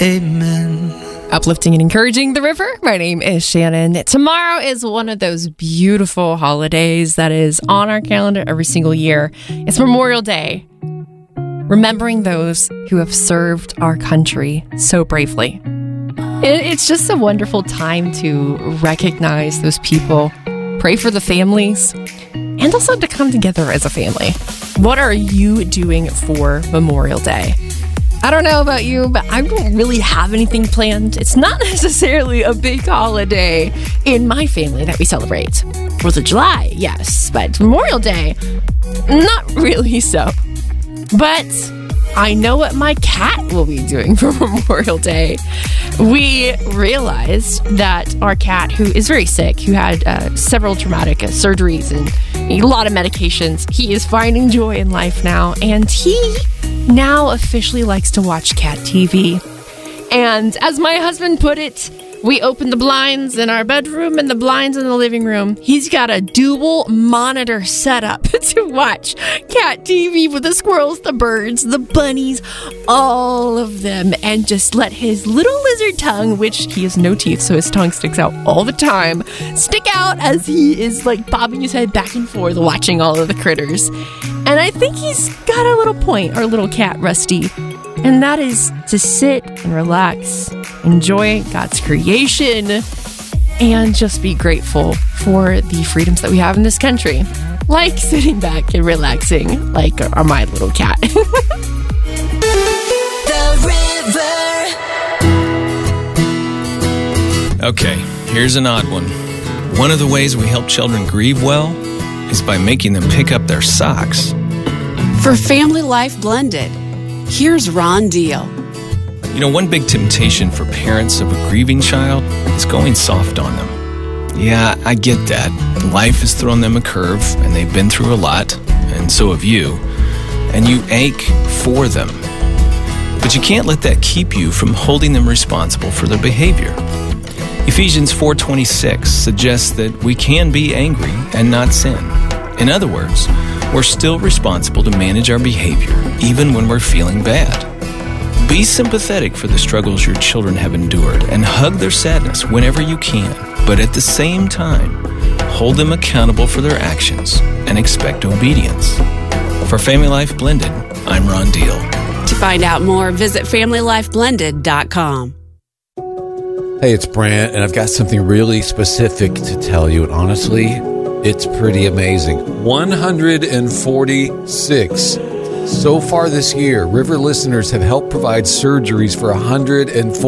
Amen. Uplifting and encouraging the river. My name is Shannon. Tomorrow is one of those beautiful holidays that is on our calendar every single year. It's Memorial Day, remembering those who have served our country so bravely. It's just a wonderful time to recognize those people, pray for the families, and also to come together as a family. What are you doing for Memorial Day? I don't know about you, but I don't really have anything planned. It's not necessarily a big holiday in my family that we celebrate. 4th of July, yes, but Memorial Day, not really so. But I know what my cat will be doing for Memorial Day. We realized that our cat, who is very sick, who had several traumatic surgeries and a lot of medications, he is finding joy in life now, and he now officially likes to watch cat TV. And as my husband put it, we opened the blinds in our bedroom and the blinds in the living room. He's got a dual monitor setup to watch cat TV with the squirrels, the birds, the bunnies, all of them, and just let his little lizard tongue, which he has no teeth, so his tongue sticks out all the time, stick out as he is like bobbing his head back and forth watching all of the critters. And I think he's got a little point, our little cat, Rusty. And that is to sit and relax, enjoy God's creation, and just be grateful for the freedoms that we have in this country. Like sitting back and relaxing, like my little cat. The river. Okay, here's an odd one. One of the ways we help children grieve well is by making them pick up their socks. For Family Life Blended, here's Ron Deal. You know, one big temptation for parents of a grieving child is going soft on them. Yeah, I get that. Life has thrown them a curve, and they've been through a lot, and so have you. And you ache for them. But you can't let that keep you from holding them responsible for their behavior. Ephesians 4:26 suggests that we can be angry and not sin. In other words, we're still responsible to manage our behavior, even when we're feeling bad. Be sympathetic for the struggles your children have endured and hug their sadness whenever you can. But at the same time, hold them accountable for their actions and expect obedience. For Family Life Blended, I'm Ron Deal. To find out more, visit FamilyLifeBlended.com. Hey, it's Brant, and I've got something really specific to tell you. And honestly, it's pretty amazing. 146. So far this year, River listeners have helped provide surgeries for 140